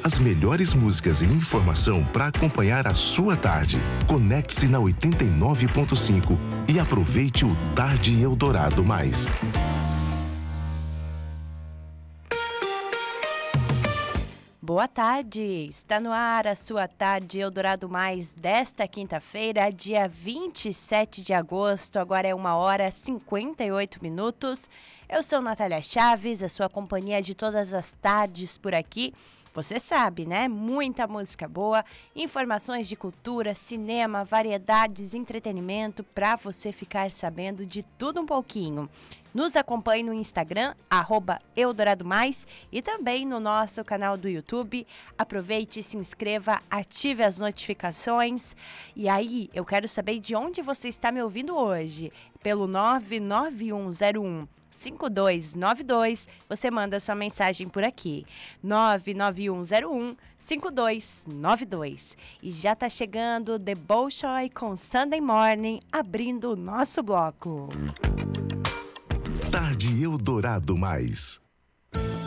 As melhores músicas e informação para acompanhar a sua tarde. Conecte-se na 89.5 e aproveite o Tarde Eldorado Mais. Boa tarde, está no ar a sua Tarde Eldorado Mais desta quinta-feira, dia 27 de agosto, agora é 1h58. Eu sou Natália Chaves, a sua companhia de todas as tardes por aqui. Você sabe, né? Muita música boa, informações de cultura, cinema, variedades, entretenimento, para você ficar sabendo de tudo um pouquinho. Nos acompanhe no Instagram, @EldoradoMais, e também no nosso canal do YouTube. Aproveite, se inscreva, ative as notificações. E aí, eu quero saber de onde você está me ouvindo hoje. Pelo 99101-5292, você manda sua mensagem por aqui. 99101-5292. E já tá chegando The Bolshoi com Sunday Morning, abrindo o nosso bloco. Tarde Eldorado Mais.